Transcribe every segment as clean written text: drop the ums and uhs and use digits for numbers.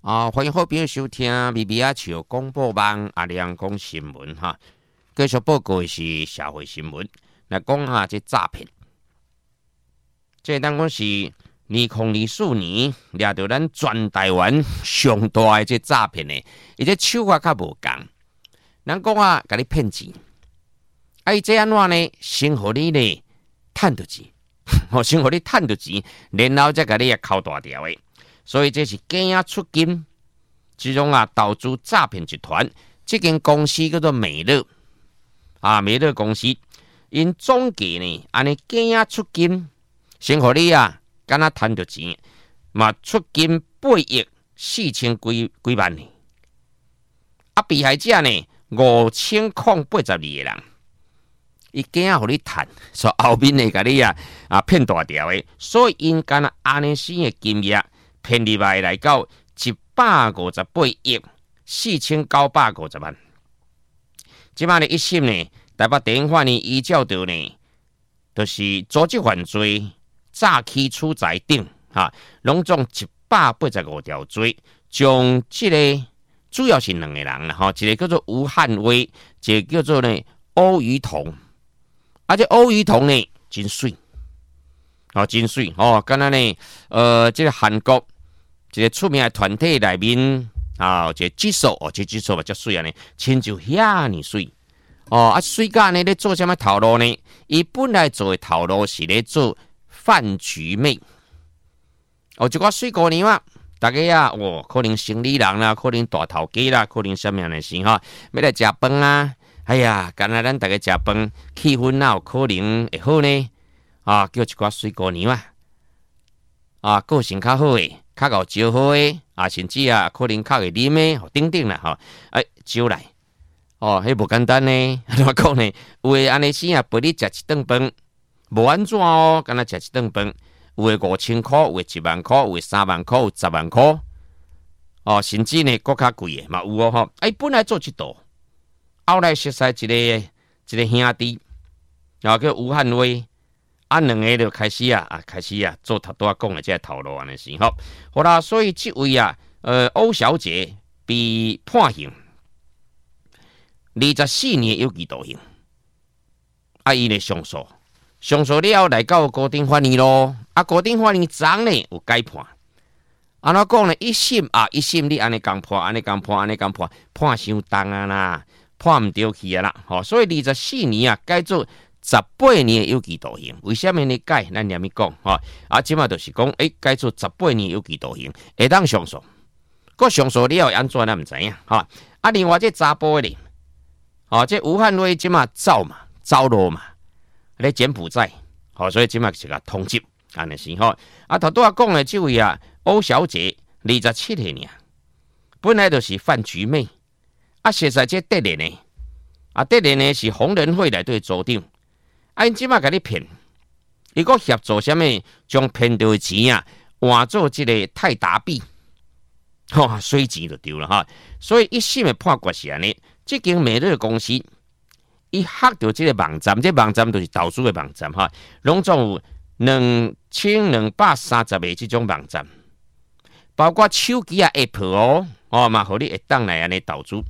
欢迎好朋友收听咪咪啊笑广播网阿亮讲新闻哈。继续报告的是社会新闻，来讲下这诈骗。这当讲是2024年掠到咱全台湾上大的这诈骗的，伊这手法较无共。咱讲啊，甲你骗钱，伊这安怎呢？先互你呢趁到钱，先互你趁到钱，然后再甲你扣大条的。所以这是假啊出金，这种啊投资诈骗集团，这间公司叫做美乐美乐公司，因总计呢安尼假啊出金，先互你啊，敢若趁到钱，嘛出金8亿4000几万呢。被害者呢5082个人，伊假啊互你趁，所以后面呢甲你骗大条的，所以因敢若安尼生的金额。骗入来到158亿4950万。即摆呢一审呢，台北地检法院依照着呢，就是组织犯罪、诈欺取财等拢总185条罪，将即个主要是2个人啦，一个叫做吴汉威，一个叫做呢欧于彤。这欧于彤呢真水，真水敢若呢这个韩国。一个出名的团体内面一个技术这技术嘛遮水啊呢，亲就遐尼水水甲呢咧做啥物头路呢？伊本来做的头路是咧做饭局妹一寡水姑娘啊，大家可能生理人啦，可能大头家啦，可能啥物样的事要来食饭啊。哎呀，干那咱大家食饭，气氛哪有可能会好呢？叫一寡水姑娘个性较好诶。较够招好诶，甚至可能较会啉诶，等等啦，招来，迄无简单呢。怎么讲呢？有诶安尼先陪你食一顿饭，无安怎敢若食一顿饭，有诶5000块，有诶1万块，有诶3万块，有10万块，甚至呢更较贵诶嘛有本来做一道，后来熟识一个兄弟，叫吴汉威。2个就开始做头拄讲的这头路安尼是好啦，所以这位欧小姐被判刑24年有期徒刑，伊呢上诉了后来到高等法院咯，高等法院昨呢有改判，安怎讲呢？一审你安尼讲判，判伤重啦，判唔对去啦，所以24年改做。18年有期徒刑，为什么呢？改咱念咪讲即马就是讲，改做18年有期徒刑，会当上诉，上诉了后安怎咱唔知影另外这查甫的这吴汉威即马走路嘛，咧柬埔寨，所以即马是个通缉，安尼是头拄讲的这位欧小姐27岁呢，本来就是饭局妹，实在这得人呢，得人呢是红人会内底组长。因即马甲你骗，伊个协助啥物，将骗到的钱换做即个泰达币，水钱就丢了所以一审的判决是安尼，这间美乐公司，伊黑到即个网站，这网站就是投资的网站拢总有2230个这种网站，包括手机App 嘛，互你会当来安尼投资。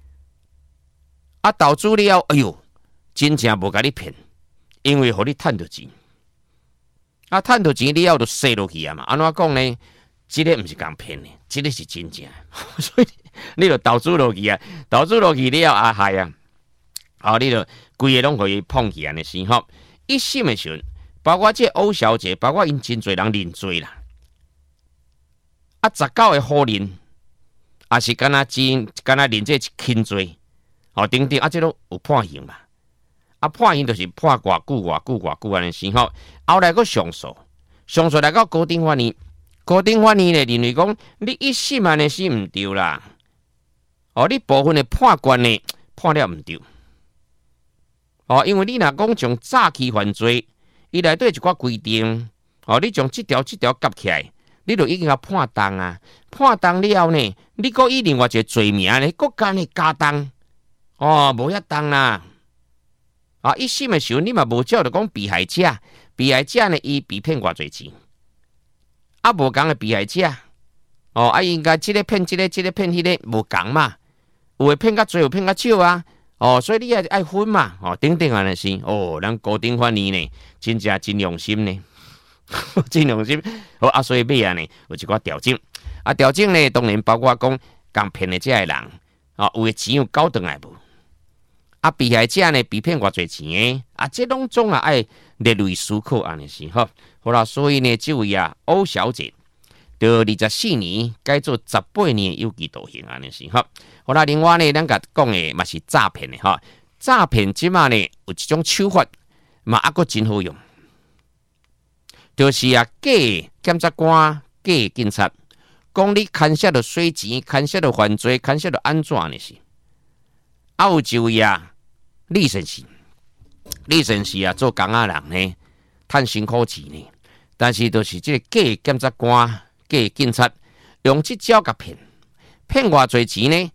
投资了，哎呦，真正无甲你骗。因为互你趁到钱，趁到钱你要就洗落去嘛。安怎讲呢？这个不是讲骗的，这个是真正。所以你就投资落去了害你就规个拢可以碰起安尼是一审的时候，包括这欧小姐，包括因真侪人认罪啦。19个好人，是敢若认这轻罪，等等这都有判刑嘛。判刑就是判偌久安尼是后来个上诉来到高等法院呢认为讲你一审安尼是唔对啦，你部分的判决呢判了唔对，因为你若讲从诈欺犯罪，伊内底一寡规定，你从这条夹起来，你就已经判重判重了后呢，你搁以另外一个罪名呢，搁加重，无遐重啦。一审的时候，你嘛无照着讲被害者呢，伊被骗偌侪钱，无共的被害者， 哦，啊，应该这个骗这个，这个骗迄个无共嘛，有诶骗较多，有骗较少啊。哦，所以你也爱分嘛，哦，等等安尼是，哦，咱高等法院呢，真正真用心呢，真用心。好啊，所以尾啊呢，有一寡调整。啊，调整呢，当然包括讲共骗的这个人，啊，有诶钱有交倒来无？啊，被害者呢被骗偌侪钱诶，啊，这拢总啊爱列类思考安尼是吼。好啦，所以呢，这位啊，欧小姐。就24年改做18年有期徒刑安尼是吼。好啦，另外呢，咱甲讲的嘛是诈骗的吼。诈骗即马呢有一种手法嘛，还佫真好用，就是啊，假检察官、假警察，讲你牵涉到洗钱、牵涉到犯罪、牵涉到安怎呢是？啊，有一位啊，李先生啊，做工仔人呢，趁辛苦钱呢，但是就是这个假检察官。假警察用这招甲骗偌侪钱呢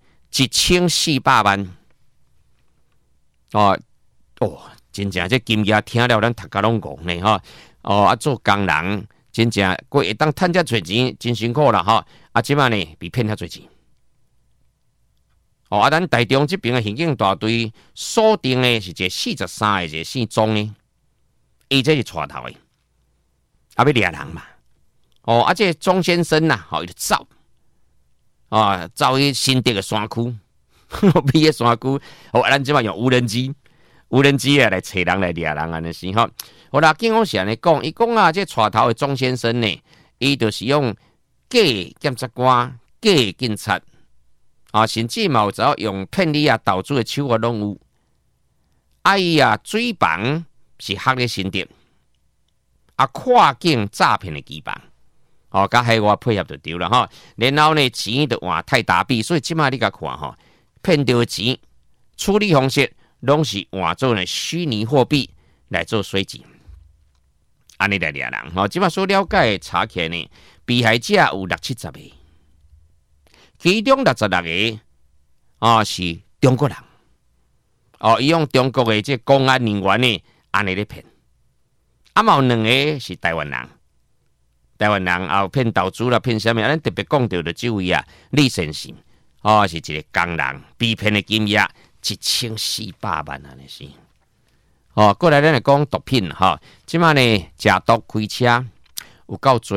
？1400万哦，真正这金额听了咱头壳拢戆呢吼。哦，啊做工人真正过会当趁遮侪钱，真辛苦啦吼。啊，即摆呢被骗遐侪钱。哦，啊，咱台中这边的刑警大队锁定的是一个43的一个姓钟呢，伊这是带头的，啊要掠人嘛。哦，啊，这钟先生呐，伊就走，走去新竹的山区，比个山区，哦，咱即摆用无人机啊来找人来掠人安尼是吼。好啦，警方是安尼讲，伊讲啊，这带头的钟先生呢，伊就是用假检察官、假警察，甚至嘛有走用骗你啊投资的手法拢有。啊伊啊，水房是学咧新竹，啊跨境诈骗的基房。甲海外配合就对了吼，然后呢钱就换太大币，所以即摆你甲看吼，骗到钱处理方式拢是换做呢虚拟货币来做水钱，安尼来掠人吼。即摆所了解查起来呢，被害者有60-70个，其中66个是中国人，伊用中国的这公安人员呢安尼咧骗，啊嘛有2个是台湾人。台湾人也有骗投资啦，骗啥物？咱特别讲到的这位啊，李先生，是一个工人，被骗的金额1400万安尼是。过来咱来讲毒品哈，即马呢，食毒开车有够做。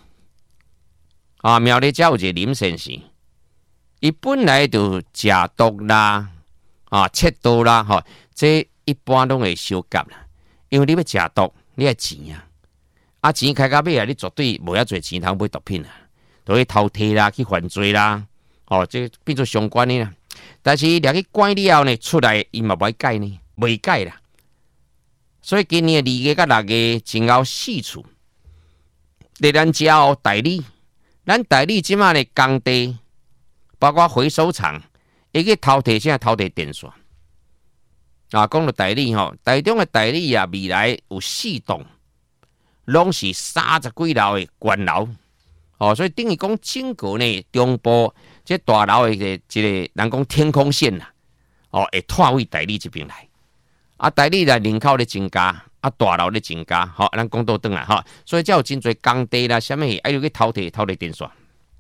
苗栗遮有一个林先生，伊本来就食毒啦，切刀啦，这一般拢会小夹啦，因为你要食毒，你要钱啊。钱开到尾啊，你绝对无遐侪钱通买毒品啊，都去偷摕啦，去犯罪啦，这变做相关的啦。但是掠去关了后呢，出来伊嘛袂改呢，袂改啦。所以今年2月到6月前后4处，在咱遮代理，咱代理即马呢工地，包括回收厂，伊去偷摕啥？偷摕电线。讲到代理台中的代理啊，未来有4栋。拢是30几楼的高楼，所以等于讲整个呢中部这大楼的一个人讲天空线啦，会拖位台里这边来，台里的人口咧增加，大楼咧增加，咱讲到转来所以才有真侪工地啦，啥物爱要去偷摕电线。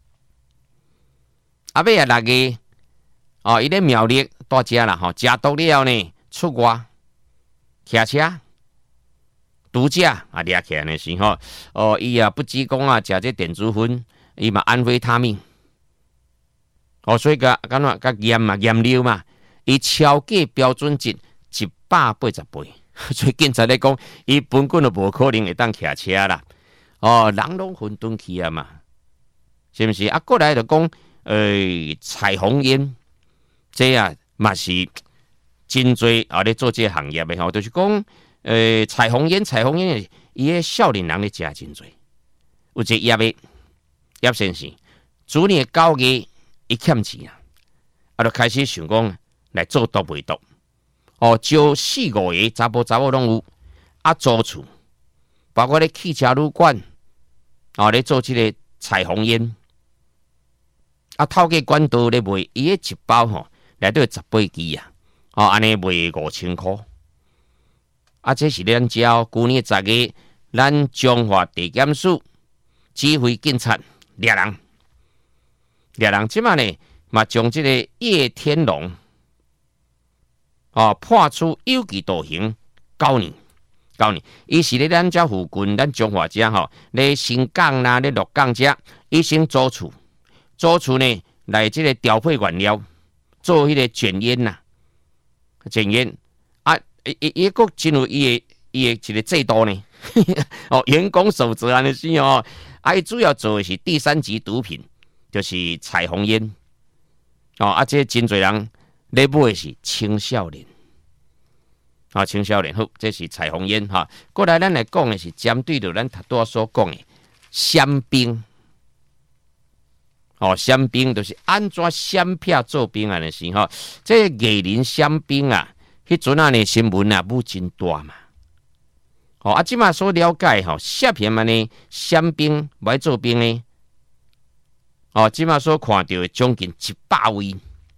尾啊6月，伊咧苗栗大遮啦，食毒了后呢，出外骑车。毒驾掠起来的时候，伊不止讲食这电子烟，伊嘛安非他命，所以甲验尿嘛，伊超过标准值180倍，所以警察咧讲，伊本根就无可能会当骑车啦，人拢混沌去啊嘛，是不是？过来就讲，彩虹烟，这嘛是真侪咧做这个行业的就是讲。彩虹烟，伊个少年人咧食真多。有一个叶先生，去年9月伊欠钱就开始想讲来做毒卖毒。招4-5个查甫拢有，租厝，包括咧汽车旅馆，咧做这个彩虹烟。透过管道咧卖，伊个一包内底18支安尼卖5000块。这是咱招去年10月，咱中华地检署指挥警察掠人， 掠人即马呢，嘛将即个叶天龙判处有期徒刑9年。9年，伊是咧咱遮附近，咱中华遮咧新港啦，咧鹿港遮，伊先租厝呢来即个调配原料，做迄个卷烟呐，卷烟啊，伊个进入伊的一个制度呢，员工守则安尼是哦，伊主要做的是第3级毒品，就是彩虹烟，这真侪人咧买的是青少年。青少年好，这是彩虹烟哈。过来，咱来讲的是针对着咱拄所讲的香槟。香槟就是安怎香片做冰安尼是哈。这艺人香槟啊，迄阵啊呢新闻啊舞真大嘛。即马所了解摄片安尼香槟来做冰呢。即马所看到的将近100位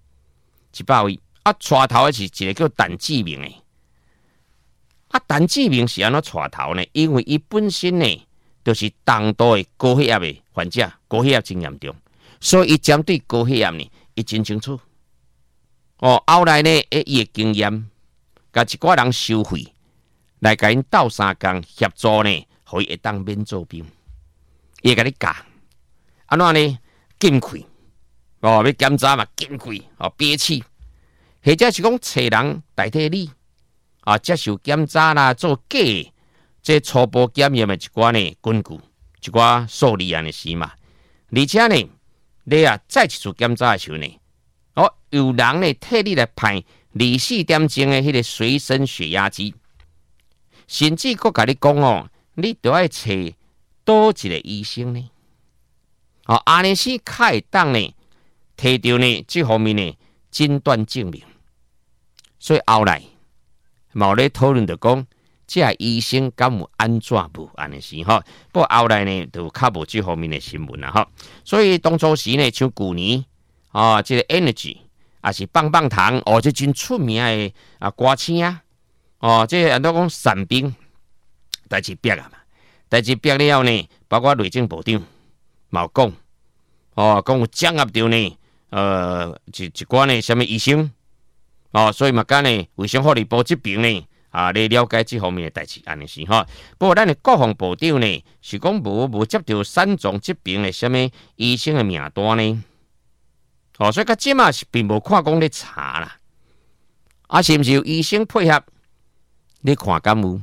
，100位啊，带头的是一个叫陈志明的。陈志明是安怎带头呢？因为伊本身呢，就是重度的高血压的患者，高血压真严重，所以伊针对高血压呢，伊真清楚。后来呢，伊的经验，甲一寡人收费，来甲因斗3工协助呢，互伊会当免做兵。伊会甲你教，安怎呢？禁气，要检查嘛，禁气，憋气，或者是讲找人代替你。接受检查啦，做假，这初步检验的一寡呢根据，一寡数字安尼是嘛。而且呢，你再一次检查的时候呢，有人呢替你来派24点钟的迄个随身血压机，甚至佫甲你讲你都要找倒一个医生呢？安尼是较会当呢，摕到呢这方面呢诊断证明，所以后来。冇咧讨论着讲，这医生敢有安怎无安尼是不过后来呢，就较无这方面的新闻啦所以当初时呢，像旧年这个 Energy 也是棒棒糖这真出名的歌星这人都讲散兵，代志逼啊嘛，代志逼了后呢，包括内政部长冇讲讲有掌握到呢一寡呢什么医生。所以嘛，干呢卫生福利部这边呢，来了解这方面的代志，安尼是不过咱的国防部长呢，是讲无接到三总这边的什么医生的名单呢？所以到即嘛是并无看讲咧查啦，是毋是有医生配合？你看敢有？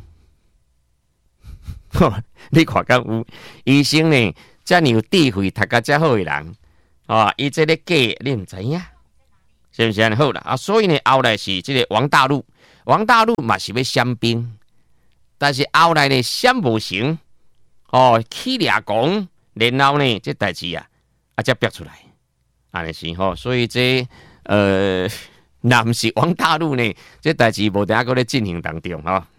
你看敢有？医生呢，遮尔有智慧、读甲遮好的人，伊这咧假，你毋知影？是不是安尼好啦？所以呢，后来是这个王大陆嘛是要闪兵，但是后来呢闪无成，起掠讲，然后呢这代志才逼出来，安尼是所以这若毋是王大陆呢，这代志无定还搁咧进行当中